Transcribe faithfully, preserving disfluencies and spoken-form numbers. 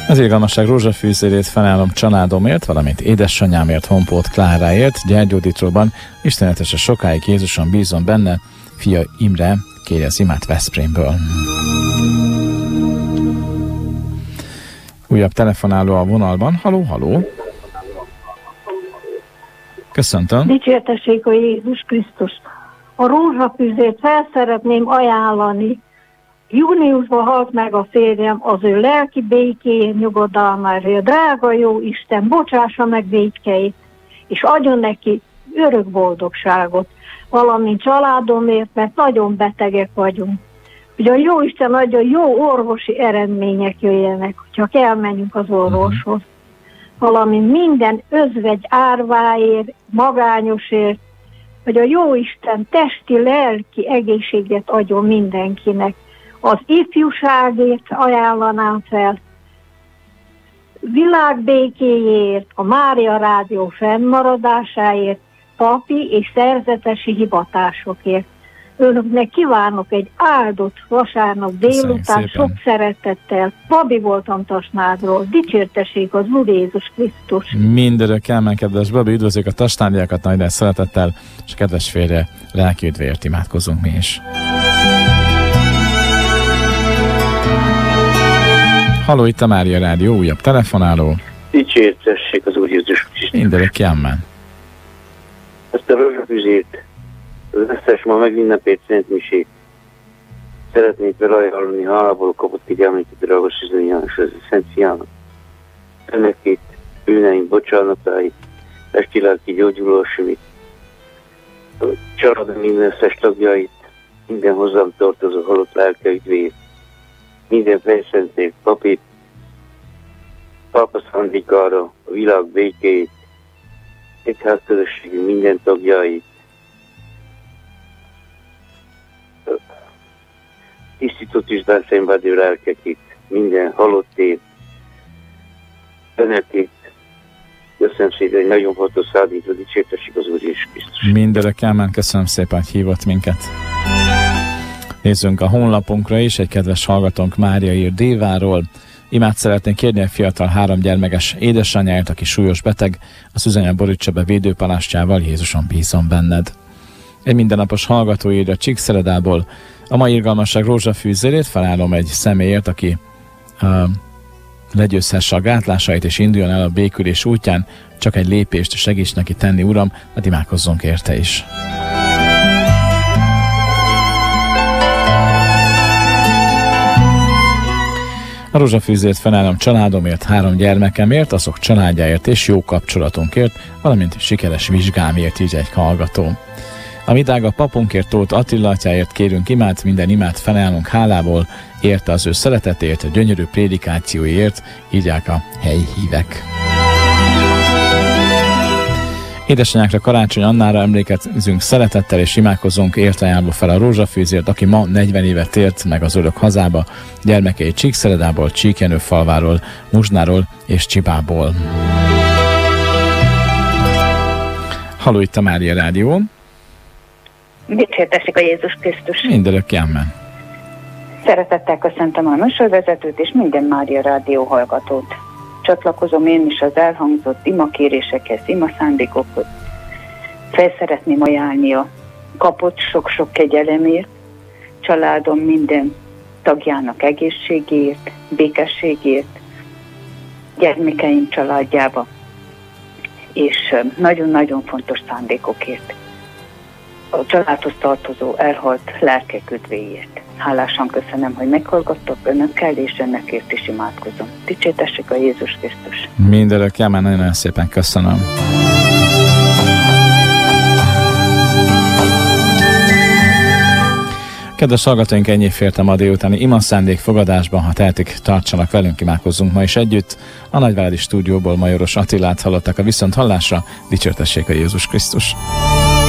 Az irgalmasság rózsafűzérét felajánlom családomért, valamint édesanyámért, Honpót Kláráért, Gyergyódítróban, istenetesen sokáig Jézuson bízom benne, fia Imre kéri az imát Veszprémből. Újabb telefonáló a vonalban. Haló, haló. Köszöntöm. Dicsértessék a Jézus Krisztus. A rózsafűzét fel szeretném ajánlani. Júniusban halt meg a férjem, az ő lelki békéjén, nyugodalmáért. Drága jó Isten, bocsássa meg vétkeit, és adjon neki örök boldogságot, valamint családomért, mert nagyon betegek vagyunk. Hogy a jó Isten adja, jó orvosi eredmények jöjjenek, hogyha elmenjünk az orvoshoz. Valamint minden özvegy árváért, magányosért, hogy a jó Isten testi, lelki egészséget adjon mindenkinek. Az ifjúságért ajánlanám fel, világbékéért, a Mária Rádió fennmaradásáért, papi és szerzetesi hivatásokért. Önöknek kívánok egy áldott vasárnap délután sok szeretettel. Babi voltam Tasnádról. Dicsértessék az Úr Jézus Krisztus. Mindörök elmen, kedves Babi, üdvözlők a tasnádiakat nagy szeretettel, és kedves férje, lelki üdvéért imádkozunk mi is. Halló, itt a Mária Rádió, újabb telefonáló. Dicsértessék az Úr Jézus Krisztus. Mindörök elmen. Ezt a rózsafűzét, az összes ma megünnepelt szentmisét szeretnék felajánlani hálából kapott kegyelmét a drága Szizon János az Szent Fiának. Önökét, bűneink bocsánatáit, testi-lelki gyógyulásait, családom minden összes tagjait, minden hozzám tartozó halott lelke üdvéért, minden fejszentét, papit, Pápa Szándékára, a világ békéjét, egyházközösségünk minden tagjait, tisztított és benszenvedő lelkekét, minden halottét, önökét. Köszönöm szépen, egy nagyon fontos szállító, dicsértessék az Úr Jézus Krisztus. Mindörök elmen, köszönöm szépen, hogy hívott minket. Nézzünk a honlapunkra is, egy kedves hallgatónk Mária ír Déváról. Imát szeretnénk kérni a fiatal három gyermekes édesanyáért, aki súlyos beteg, a Szüzanya borítsa be védőpalástjával, Jézuson bízom benned. Egy mindennapos hallgató írja Csíkszeredából. A mai irgalmasság rózsafűzérét felajánlom egy személyért, aki uh, legyőzhesse a gátlásait és induljon el a békülés útján, csak egy lépést segíts neki tenni, Uram, hát imádkozzunk érte is. A rózsafűzért felajánlom családomért, három gyermekemért, azok családjáért és jó kapcsolatunkért, valamint sikeres vizsgámért, így egy hallgató. A mi drága papunkért, Tóth Attila atyáért kérünk imát, minden imát felajánlunk hálából, érte az ő szeretetért, a gyönyörű prédikációért, írják a helyi hívek. Édesanyákra, Karácsony Annára emlékezünk szeretettel, és imádkozunk érte ajánlva fel a rózsafűzért, aki ma negyven évet tért meg az örök hazába, gyermekei Csíkszeredából, Csíkjenő falváról, Muzsnáról és Csibából. Halló, itt a Mária Rádió. Dicsértessék a Jézus Krisztus. Mindörök elmen. Szeretettel köszöntöm a műsorvezetőt és minden Mária Rádió hallgatót. Csatlakozom én is az elhangzott imakérésekhez, imaszándékokhoz. Fel szeretném ajánlani a kapott sok-sok kegyelemért, családom minden tagjának egészségéért, békességért, gyermekeim családjába, és nagyon-nagyon fontos szándékokért. A családhoz tartozó elhalt lelkek üdvéért. Hálásan köszönöm, hogy meghallgattok önökkel, és önökért is imádkozom. Dicsértessék a Jézus Krisztus. Mindörök elmen, nagyon szépen köszönöm. Kedves hallgatóink, ennyi fértem a délutáni imaszándék fogadásban, ha tehetik, tartsanak velünk, imádkozzunk ma is együtt. A Nagyváradi stúdióból Majoros Attilát hallottak a viszonthallásra, dicsértessék a Jézus Krisztus.